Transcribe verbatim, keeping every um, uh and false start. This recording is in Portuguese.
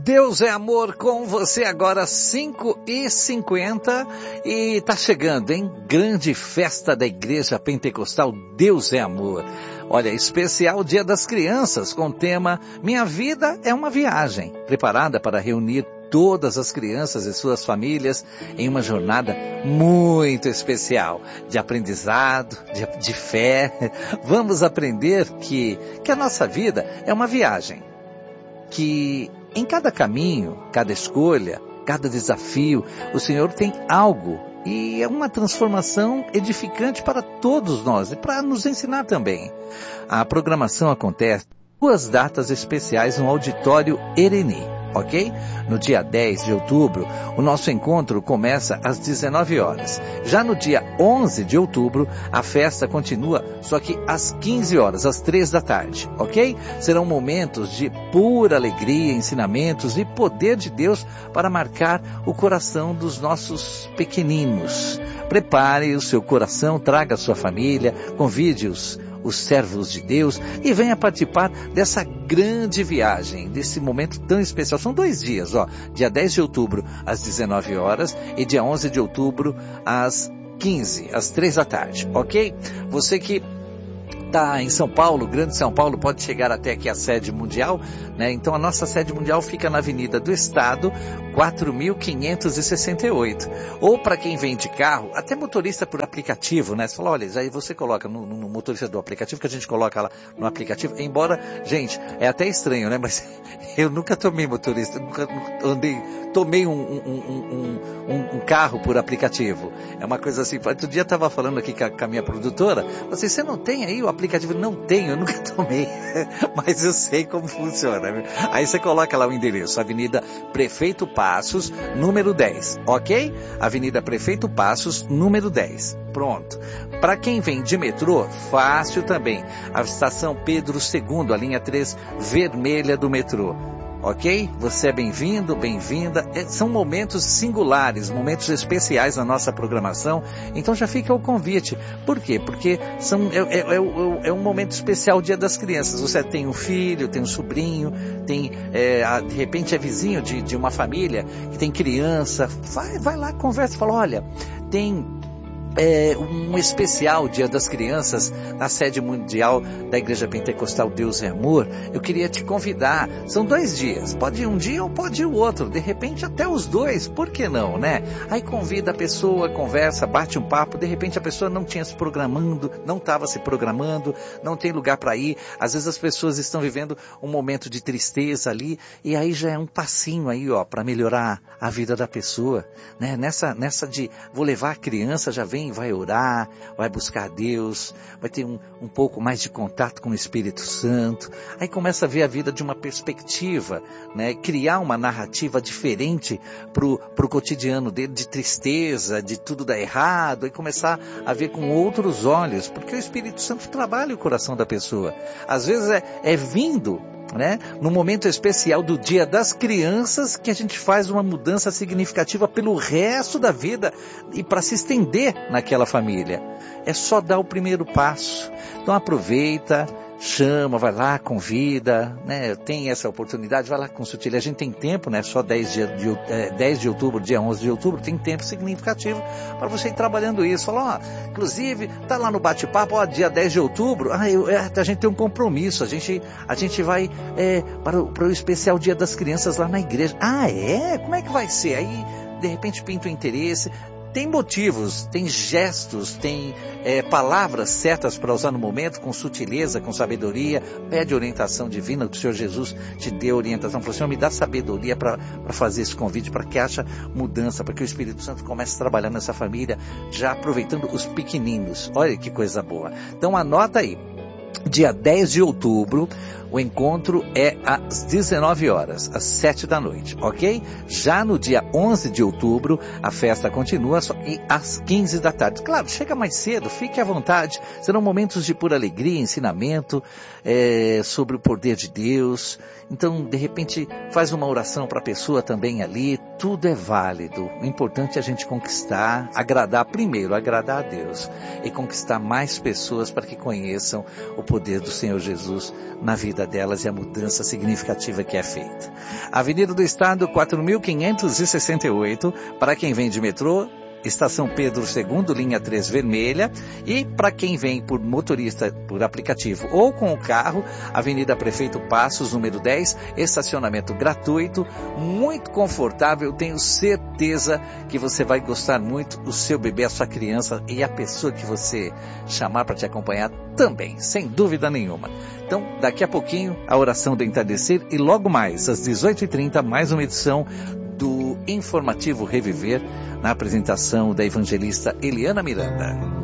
Deus é amor com você agora, cinco e cinquenta, e tá chegando, hein? Grande festa da Igreja Pentecostal Deus é Amor. Olha, especial Dia das Crianças, com o tema Minha Vida é uma Viagem, preparada para reunir todas as crianças e suas famílias em uma jornada muito especial, de aprendizado, de, de fé. Vamos aprender que, que a nossa vida é uma viagem, que em cada caminho, cada escolha, cada desafio, o Senhor tem algo e é uma transformação edificante para todos nós e para nos ensinar também. A programação acontece em duas datas especiais no Auditório Ereni, ok? No dia dez de outubro, o nosso encontro começa às dezenove horas. Já no dia onze de outubro, a festa continua, só que às quinze horas, às três da tarde, ok? Serão momentos de pura alegria, ensinamentos e poder de Deus para marcar o coração dos nossos pequeninos. Prepare o seu coração, traga a sua família, convide-os, os servos de Deus, e venha participar dessa grande viagem, desse momento tão especial. São dois dias, ó, dia dez de outubro às dezenove horas e dia onze de outubro às quinze, às três da tarde, ok? Você que está em São Paulo, Grande São Paulo, pode chegar até aqui a sede mundial, né? Então a nossa sede mundial fica na Avenida do Estado, quatro mil quinhentos e sessenta e oito. Ou para quem vem de carro, até motorista por aplicativo, né? Você fala, olha, aí você coloca no, no motorista do aplicativo, que a gente coloca lá no aplicativo, embora, gente, é até estranho, né? Mas eu nunca tomei motorista, nunca andei, tomei um, um, um, um, um carro por aplicativo. É uma coisa assim, outro dia eu estava falando aqui com a, com a minha produtora, você, você não tem aí o aplicativo? Não tenho, eu nunca tomei, mas eu sei como funciona. Aí você coloca lá o endereço, Avenida Prefeito Passos, número dez, ok? Avenida Prefeito Passos, número dez. Pronto. Para quem vem de metrô, fácil também. A estação Pedro segundo, a linha três vermelha do metrô. Ok? Você é bem-vindo, bem-vinda. É, são momentos singulares, momentos especiais na nossa programação. Então já fica o convite. Por quê? Porque são, é, é, é, é um momento especial, o Dia das Crianças. Você tem um filho, tem um sobrinho, tem, é, de repente é vizinho de, de uma família que tem criança. Vai, vai lá, conversa, fala, olha, tem... É um especial Dia das Crianças na sede mundial da Igreja Pentecostal Deus é Amor. Eu queria te convidar, são dois dias, pode ir um dia ou pode ir o outro, de repente até os dois, por que não, né? Aí convida a pessoa, conversa, bate um papo, de repente a pessoa não tinha se programando, não estava se programando, não tem lugar para ir, às vezes as pessoas estão vivendo um momento de tristeza ali, e aí já é um passinho aí, ó, para melhorar a vida da pessoa, né? Nessa, nessa de, vou levar a criança, já vem, vai orar, vai buscar a Deus, vai ter um, um pouco mais de contato com o Espírito Santo, aí começa a ver a vida de uma perspectiva, né? Criar uma narrativa diferente pro, pro cotidiano dele, de tristeza, de tudo dar errado, e começar a ver com outros olhos, porque o Espírito Santo trabalha o coração da pessoa. Às vezes é, é vindo, né, no momento especial do Dia das Crianças, que a gente faz uma mudança significativa pelo resto da vida e para se estender naquela família. É só dar o primeiro passo. Então aproveita, chama, vai lá, convida, né, tem essa oportunidade, vai lá com sutileza. A gente tem tempo, né, só dez de, de, é, dez de outubro, dia onze de outubro, tem tempo significativo para você ir trabalhando isso. Fala, ó, inclusive, tá lá no bate-papo, ó, dia dez de outubro, ah, eu, é, a gente tem um compromisso, a gente, a gente vai é, para, o, para o especial Dia das Crianças lá na igreja. Ah, é? Como é que vai ser? Aí, de repente, pinta o interesse. Tem motivos, tem gestos, tem é, palavras certas para usar no momento, com sutileza, com sabedoria. Pede orientação divina, que o Senhor Jesus te dê orientação. Fala, Senhor, me dá sabedoria para fazer esse convite, para que haja mudança, para que o Espírito Santo comece a trabalhar nessa família, já aproveitando os pequeninos. Olha que coisa boa. Então anota aí. Dia dez de outubro, o encontro é às dezenove horas, às sete da noite, ok? Já no dia onze de outubro, a festa continua só, e às quinze da tarde. Claro, chega mais cedo, fique à vontade. Serão momentos de pura alegria, ensinamento é, sobre o poder de Deus Então, de repente, faz uma oração para a pessoa também ali, tudo é válido. O importante é a gente conquistar, agradar primeiro, agradar a Deus e conquistar mais pessoas para que conheçam o poder do Senhor Jesus na vida delas e a mudança significativa que é feita. Avenida do Estado, quatro mil quinhentos e sessenta e oito, para quem vem de metrô, Estação Pedro segundo, linha três vermelha, e para quem vem por motorista, por aplicativo ou com o carro, Avenida Prefeito Passos, número dez, estacionamento gratuito, muito confortável, tenho certeza que você vai gostar muito, o seu bebê, a sua criança e a pessoa que você chamar para te acompanhar também, sem dúvida nenhuma. Então, daqui a pouquinho, a oração do entardecer e logo mais, às dezoito e trinta, mais uma edição do Informativo Reviver, na apresentação da evangelista Eliana Miranda.